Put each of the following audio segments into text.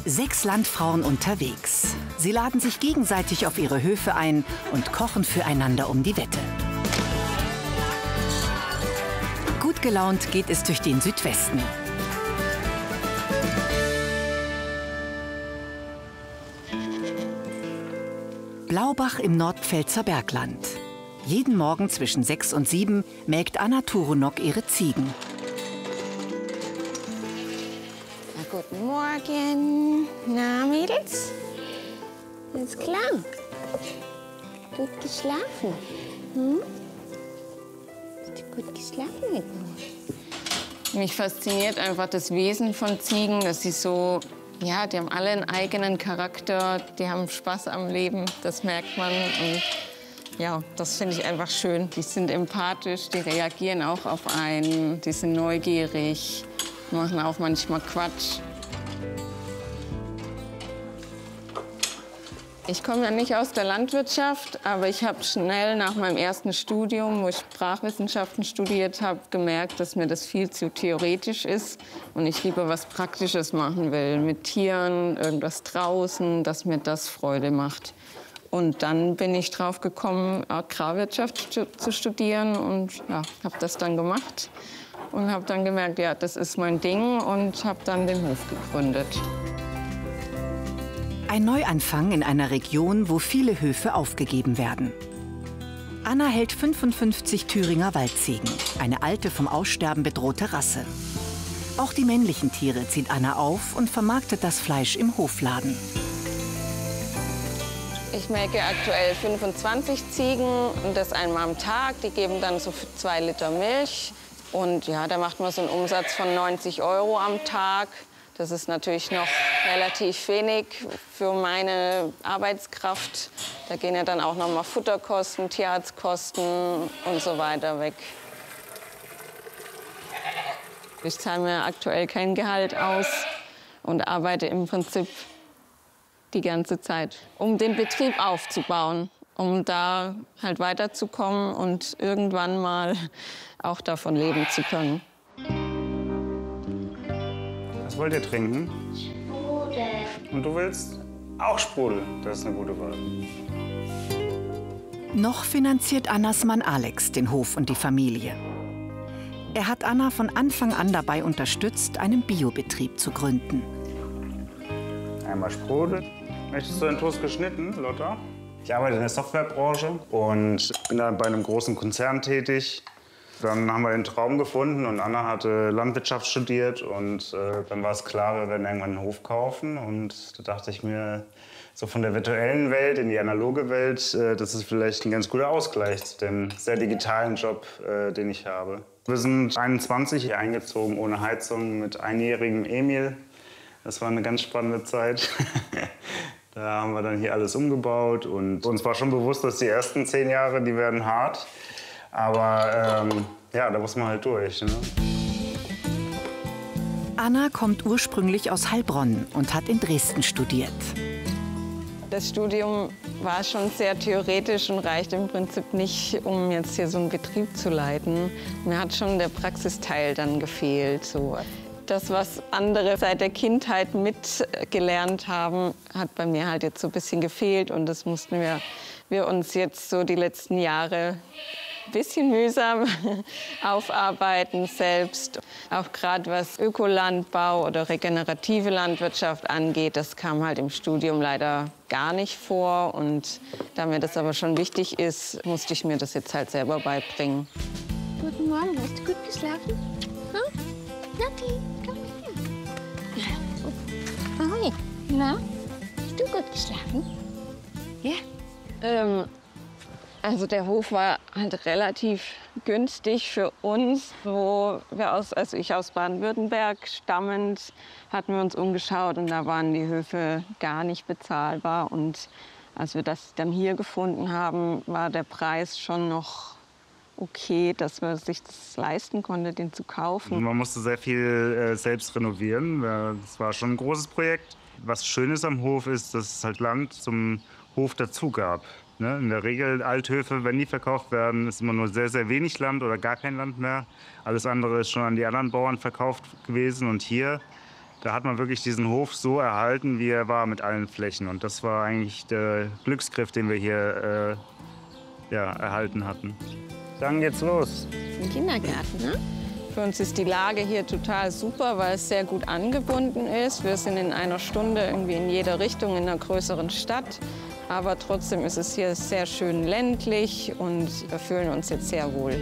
6 Landfrauen unterwegs. Sie laden sich gegenseitig auf ihre Höfe ein und kochen füreinander um die Wette. Gut gelaunt geht es durch den Südwesten. Blaubach im Nordpfälzer Bergland. Jeden Morgen zwischen 6 und 7 melkt Anna Turonok ihre Ziegen. Na, guten Morgen. Na, Mädels? Ist klar. Gut geschlafen. Hm? Hast du gut geschlafen heute Morgen? Mich fasziniert einfach das Wesen von Ziegen, dass sie so, ja, die haben alle einen eigenen Charakter, die haben Spaß am Leben, das merkt man. Und ja, das finde ich einfach schön. Die sind empathisch, die reagieren auch auf einen, die sind neugierig, machen auch manchmal Quatsch. Ich komme ja nicht aus der Landwirtschaft, aber ich habe schnell nach meinem ersten Studium, wo ich Sprachwissenschaften studiert habe, gemerkt, dass mir das viel zu theoretisch ist und ich lieber was Praktisches machen will, mit Tieren, irgendwas draußen, dass mir das Freude macht. Und dann bin ich drauf gekommen, Agrarwirtschaft zu studieren und ja, habe das dann gemacht und habe dann gemerkt, ja, das ist mein Ding und habe dann den Hof gegründet. Ein Neuanfang in einer Region, wo viele Höfe aufgegeben werden. Anna hält 55 Thüringer Waldziegen, eine alte, vom Aussterben bedrohte Rasse. Auch die männlichen Tiere zieht Anna auf und vermarktet das Fleisch im Hofladen. Ich melke aktuell 25 Ziegen und das einmal am Tag. Die geben dann so 2 Liter Milch. Und ja, da macht man so einen Umsatz von 90 € am Tag. Das ist natürlich noch relativ wenig für meine Arbeitskraft. Da gehen ja dann auch noch mal Futterkosten, Tierarztkosten und so weiter weg. Ich zahle mir aktuell kein Gehalt aus und arbeite im Prinzip die ganze Zeit, um den Betrieb aufzubauen, um da halt weiterzukommen und irgendwann mal auch davon leben zu können. Was wollt ihr trinken? Sprudel. Und du willst? Auch Sprudel. Das ist eine gute Wahl. Noch finanziert Annas Mann Alex den Hof und die Familie. Er hat Anna von Anfang an dabei unterstützt, einen Biobetrieb zu gründen. Einmal Sprudel. Möchtest du einen Toast geschnitten, Lotta? Ich arbeite in der Softwarebranche und bin da bei einem großen Konzern tätig. Dann haben wir den Traum gefunden und Anna hatte Landwirtschaft studiert und dann war es klar, wir werden irgendwann einen Hof kaufen. Und da dachte ich mir, so von der virtuellen Welt in die analoge Welt, das ist vielleicht ein ganz guter Ausgleich zu dem sehr digitalen Job, den ich habe. Wir sind 21 hier eingezogen, ohne Heizung, mit einjährigem Emil. Das war eine ganz spannende Zeit. Da haben wir dann hier alles umgebaut und uns war schon bewusst, dass die ersten 10 Jahre, die werden hart. Aber ja, da muss man halt durch. Ne? Anna kommt ursprünglich aus Heilbronn und hat in Dresden studiert. Das Studium war schon sehr theoretisch und reicht im Prinzip nicht, um jetzt hier so einen Betrieb zu leiten. Mir hat schon der Praxisteil dann gefehlt. So. Das, was andere seit der Kindheit mitgelernt haben, hat bei mir halt jetzt so ein bisschen gefehlt. Und das mussten wir uns jetzt so die letzten Jahre ein bisschen mühsam aufarbeiten selbst. Auch gerade was Ökolandbau oder regenerative Landwirtschaft angeht, das kam halt im Studium leider gar nicht vor. Und da mir das aber schon wichtig ist, musste ich mir das jetzt halt selber beibringen. Guten Morgen, hast du gut geschlafen? Hm? Nati, komm her. Ahoi. Na, hast du gut geschlafen? Ja? Also der Hof war halt relativ günstig für uns, wo wir also ich aus Baden-Württemberg stammend, hatten wir uns umgeschaut und da waren die Höfe gar nicht bezahlbar. Und als wir das dann hier gefunden haben, war der Preis schon noch okay, dass man sich das leisten konnte, den zu kaufen. Man musste sehr viel selbst renovieren. Das war schon ein großes Projekt. Was schön ist am Hof ist, dass es halt Land zum Hof dazu gab. Ne? In der Regel Althöfe, wenn die verkauft werden, ist immer nur sehr, sehr wenig Land oder gar kein Land mehr. Alles andere ist schon an die anderen Bauern verkauft gewesen. Und hier, Da hat man wirklich diesen Hof so erhalten, wie er war mit allen Flächen. Und das war eigentlich der Glücksgriff, den wir hier erhalten hatten. Dann geht's los. Im Kindergarten, ne? Für uns ist die Lage hier total super, weil es sehr gut angebunden ist. Wir sind in einer Stunde irgendwie in jeder Richtung in einer größeren Stadt. Aber trotzdem ist es hier sehr schön ländlich und wir fühlen uns jetzt sehr wohl.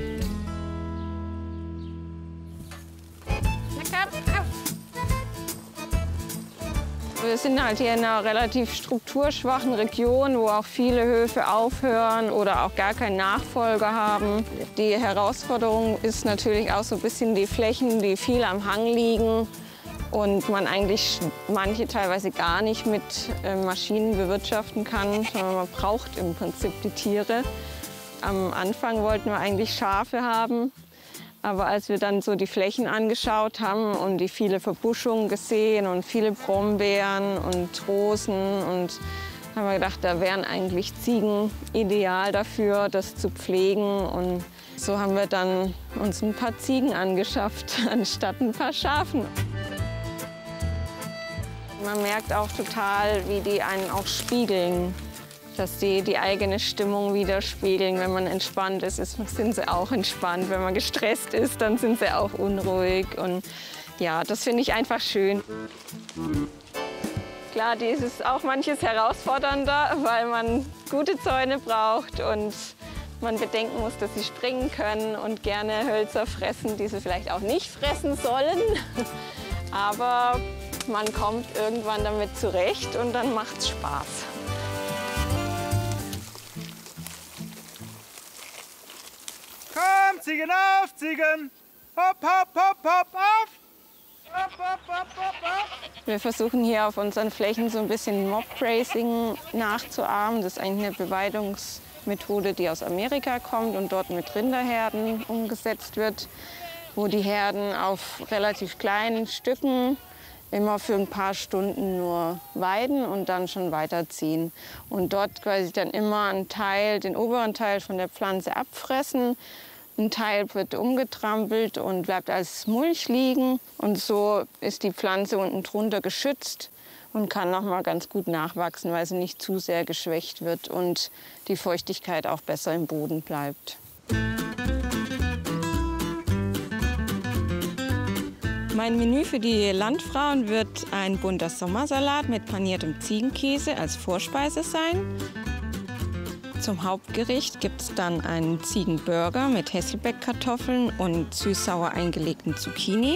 Wir sind halt hier in einer relativ strukturschwachen Region, wo auch viele Höfe aufhören oder auch gar keinen Nachfolger haben. Die Herausforderung ist natürlich auch so ein bisschen die Flächen, die viel am Hang liegen und man eigentlich manche teilweise gar nicht mit Maschinen bewirtschaften kann, sondern man braucht im Prinzip die Tiere. Am Anfang wollten wir eigentlich Schafe haben. Aber als wir dann so die Flächen angeschaut haben und die viele Verbuschungen gesehen und viele Brombeeren und Rosen, und haben wir gedacht, da wären eigentlich Ziegen ideal dafür, das zu pflegen. Und so haben wir dann uns ein paar Ziegen angeschafft, anstatt ein paar Schafen. Man merkt auch total, wie die einen auch spiegeln. Dass die eigene Stimmung widerspiegeln. Wenn man entspannt ist, sind sie auch entspannt. Wenn man gestresst ist, dann sind sie auch unruhig. Und ja, das finde ich einfach schön. Klar, dies ist auch manches herausfordernder, weil man gute Zäune braucht und man bedenken muss, dass sie springen können und gerne Hölzer fressen, die sie vielleicht auch nicht fressen sollen. Aber man kommt irgendwann damit zurecht und dann macht's Spaß. Komm, Ziegen auf, Ziegen! Hopp, hopp, hopp, hopp, auf! Hopp, hopp, hopp, hopp, hopp! Wir versuchen hier auf unseren Flächen so ein bisschen Mob-Grazing nachzuahmen. Das ist eigentlich eine Beweidungsmethode, die aus Amerika kommt und dort mit Rinderherden umgesetzt wird, wo die Herden auf relativ kleinen Stücken immer für ein paar Stunden nur weiden und dann schon weiterziehen. Und dort quasi dann immer einen Teil, den oberen Teil von der Pflanze abfressen. Ein Teil wird umgetrampelt und bleibt als Mulch liegen. Und so ist die Pflanze unten drunter geschützt und kann noch mal ganz gut nachwachsen, weil sie nicht zu sehr geschwächt wird und die Feuchtigkeit auch besser im Boden bleibt. Mein Menü für die Landfrauen wird ein bunter Sommersalat mit paniertem Ziegenkäse als Vorspeise sein. Zum Hauptgericht gibt es dann einen Ziegenburger mit Hesselbeck-Kartoffeln und süß-sauer eingelegten Zucchini.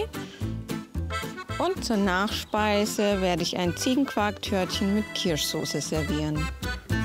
Und zur Nachspeise werde ich ein Ziegenquarktörtchen mit Kirschsoße servieren.